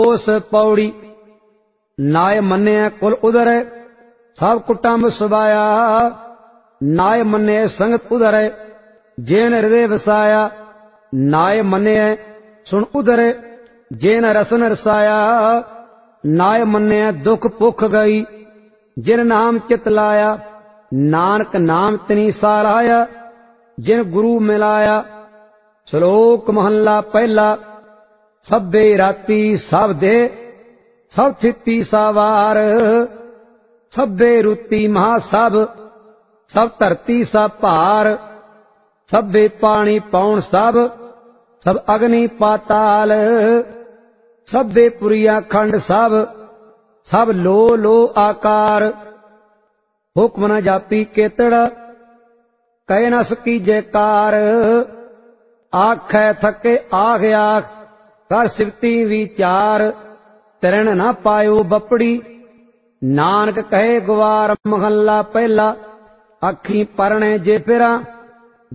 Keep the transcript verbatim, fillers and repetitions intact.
ਉਸ ਪੌੜੀ ਨਾਏ ਮੰਨਿਆ ਕੁਲ ਉਦਰੈ ਸਭ ਕੁਟੰਬ ਸੁਭਾਇਆ। ਨਾਏ ਮੰਨਿਆ ਸੰਗਤ ਉਦਰੈ ਜੇਨ ਹਿਰਦੇ ਵਸਾਇਆ। ਨਾਏ ਮੰਨਿਆ ਸੁਣ ਉਦਰੈ ਜੇਨ ਰਸਨ ਰਸਾਇਆ। ਨਾਏ ਮੰਨਿਆ ਦੁਖ ਭੁਖ ਗਈ ਜਿਨ ਨਾਮ ਚਿਤ ਲਾਇਆ। ਨਾਨਕ ਨਾਮ ਤਨੀ ਸਾਰਾਇਆ ਜਿਨ ਗੁਰੂ ਮਿਲਾਇਆ। ਸ਼ਲੋਕ ਮਹੱਲਾ ਪਹਿਲਾ। ਸਭੇ ਰਾਤੀ ਸਭ ਦੇ ਸਭ ਥਿਤੀ ਸਾਵਾਰ। ਸਭੇ ਰੁਤੀ ਮਹਾ ਸਭ ਸਭ ਧਰਤੀ ਸਭ ਭਾਰ। ਸਭੇ ਪਾਣੀ ਪੌਣ ਸਭ ਸਭ ਅਗਨੀ ਪਾਤਾਲ। ਸਭੇ ਪੁਰੀਆ ਖੰਡ ਸਭ ਸਭ ਲੋ ਲੋ ਆਕਾਰ। ਹੁਕਮ ਨ ਜਾਪੀ ਕੇਤੜ ਕਹਿ ਨ ਸਕੀ ਜੈਕਾਰ। ਆਖੈ ਥਕੇ ਆਖ ਆਖ ਕਰ ਸਿਵਤੀ ਵਿਚਾਰ। ਤਰਣ ਨ ਪਾਇਓ ਬਪੜੀ ਨਾਨਕ ਕਹੇ ਗਵਾਰ। ਮਹੱਲਾ ਪਹਿਲਾ। ਅੱਖੀ ਪਰਣੇ ਜੇ ਫਿਰਾਂ